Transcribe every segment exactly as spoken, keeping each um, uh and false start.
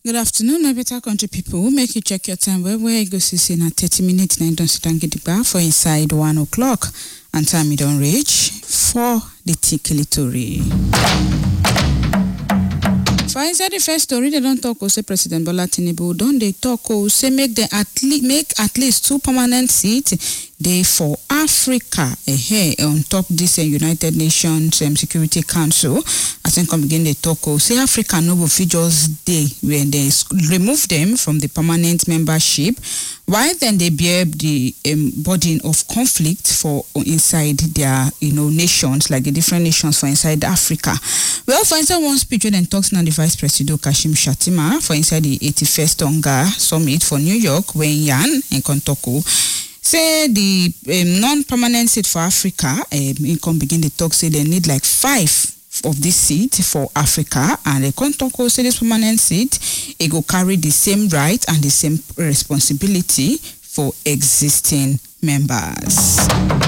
Good afternoon, my better country people. We'll make you check your time. Where where you go see in a thirty minutes now don't sit and get the bar for inside one o'clock and time you don't reach for the Tikilitori. For inside the first story, they don't talk or say President Bola Tinubu. Don't they talk or say make them at least make at least two permanent seats they for Africa eh, on top this uh, United Nations um, Security Council. I think come again they talk or say Africa no go fit just day when they remove them from the permanent membership. Why then they bear the um, burden of conflict for inside their you know nations, like the different nations for inside Africa? Well, for inside one speech when talks now the Vice President Kashim Shettima for inside the eighty-first Tonga Summit for New York, when Yan and Kontoko say the um, non-permanent seat for Africa, um, it can begin the talk say they need like five of this seat for Africa, and the Kontoko say this permanent seat it will carry the same right and the same responsibility for existing members.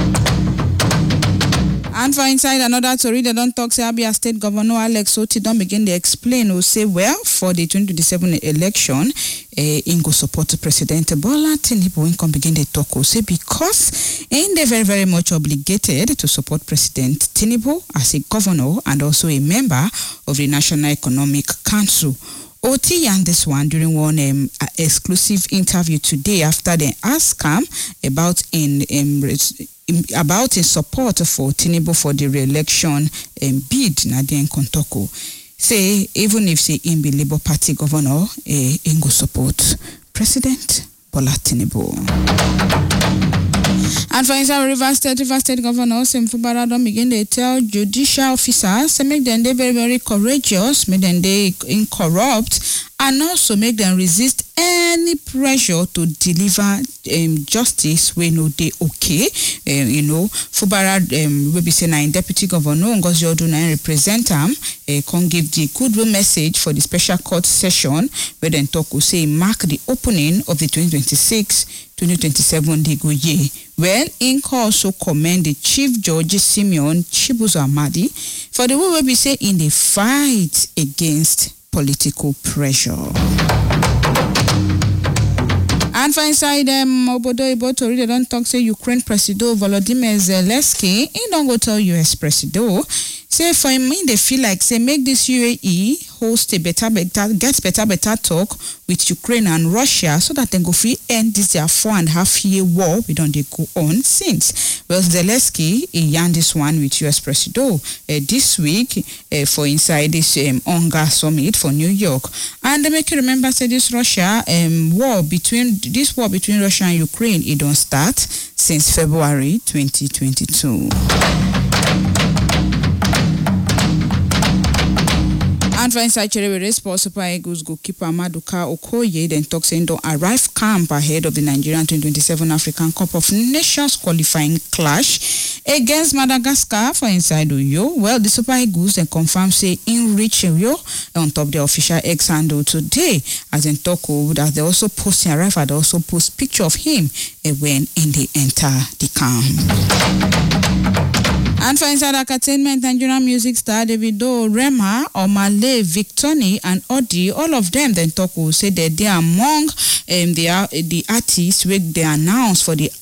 And for inside another story, they don't talk say Abia State Governor Alex Otti don't begin to explain or say well for the twenty twenty-seven election, eh, in go support President Bola Tinubu. In can begin to talk or say because in they very very much obligated to support President Tinubu as a governor and also a member of the National Economic Council. Otti and this one during one um, exclusive interview today after they asked him about in um, about his support for Tinubu for the re-election um, bid Nadine Kontoko. Say even if say in be Labour Party governor, eh, in go support President Bola Tinubu. And for inside Rivers State, Rivers State Governor Sim Fubara don't begin to tell judicial officers to make them they very very courageous, make them they incorrupt, and also make them resist any pressure to deliver um, justice when no they okay. Um, you know, Fubara um, will be saying Deputy Governor Ngozi Oduna represent him, uh, can give the goodwill message for the special court session where then talk will say mark the opening of the twenty twenty-six twenty twenty-seven Digo year. Well, Inc also commend the Chief Judge Simeon Chibuzo Amadi for the way we be say in the fight against political pressure. And for inside them, um, Obodo Ibotori, they don't talk say Ukraine President Volodymyr Zelensky, he don't go tell U S President. Say for him, they feel like say make this U A E host a better, better, get better, better talk with Ukraine and Russia so that they go free end this their four and a half year war. We don't they go on since. Well, Zelensky he yarn this one with U S President uh, this week uh, for inside this um, Onga summit for New York, and they make you remember say this Russia um war between this war between Russia and Ukraine it don't start since February twenty twenty-two. And for inside Cherry Sports, Super Eagles goalkeeper Maduka Okoye then talks saying don't arrive camp ahead of the Nigerian twenty twenty-seven African Cup of Nations qualifying clash against Madagascar for inside Uyo. Well, the Super Eagles then confirm say in reach Uyo on top the official X handle today as in talk that they also post arrive and also post picture of him uh, when in they enter the camp. And for inside entertainment, Nigerian music star Davido, Rema, Omale, Victoni, and Odi, all of them then talk will say that they are among um, the, uh, the artists where they announced for the